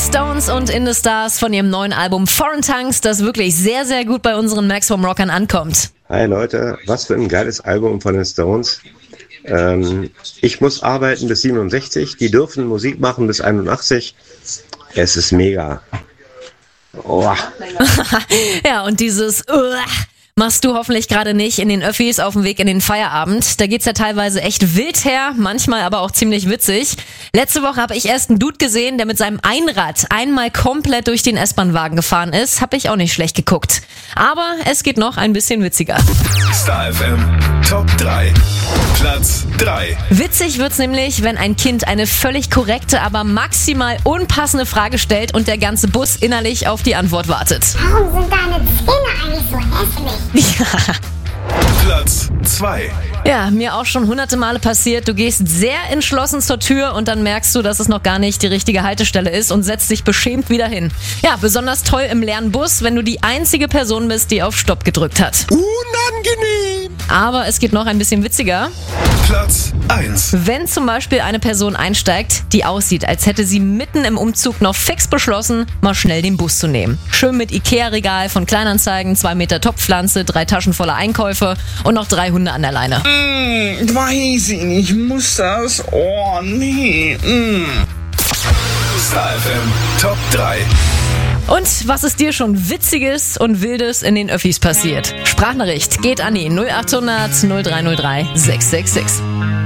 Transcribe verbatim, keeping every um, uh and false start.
Stones und In the Stars von ihrem neuen Album Foreign Tongues, das wirklich sehr, sehr gut bei unseren Maximum Rockern ankommt. Hi Leute, was für ein geiles Album von den Stones. Ähm, ich muss arbeiten bis siebenundsechzig, die dürfen Musik machen bis einundachtzig. Es ist mega. Oh. Ja, und dieses uh, machst du hoffentlich gerade nicht in den Öffis auf dem Weg in den Feierabend. Da geht's ja teilweise echt wild her, manchmal aber auch ziemlich witzig. Letzte Woche habe ich erst einen Dude gesehen, der mit seinem Einrad einmal komplett durch den S-Bahn-Wagen gefahren ist. Hab ich auch nicht schlecht geguckt. Aber es geht noch ein bisschen witziger. Star F M Top drei. Platz drei. Witzig wird's nämlich, wenn ein Kind eine völlig korrekte, aber maximal unpassende Frage stellt und der ganze Bus innerlich auf die Antwort wartet. Warum sind deine Zähne eigentlich so hässlich? Ja. Platz zwei. Ja, mir auch schon hunderte Male passiert. Du gehst sehr entschlossen zur Tür und dann merkst du, dass es noch gar nicht die richtige Haltestelle ist und setzt dich beschämt wieder hin. Ja, besonders toll im leeren Bus, wenn du die einzige Person bist, die auf Stopp gedrückt hat. Unangenehm. Aber es geht noch ein bisschen witziger. Platz eins. Wenn zum Beispiel eine Person einsteigt, die aussieht, als hätte sie mitten im Umzug noch fix beschlossen, mal schnell den Bus zu nehmen. Schön mit Ikea-Regal von Kleinanzeigen, zwei Meter Topfpflanze, drei Taschen voller Einkäufe und noch drei Hunde an der Leine. Mm, weiß ich nicht, muss das? Oh, nee. Mm. Star F M Top drei. Und was ist dir schon Witziges und Wildes in den Öffis passiert? Sprachnachricht geht an die null acht hundert null drei null drei sechs sechs sechs.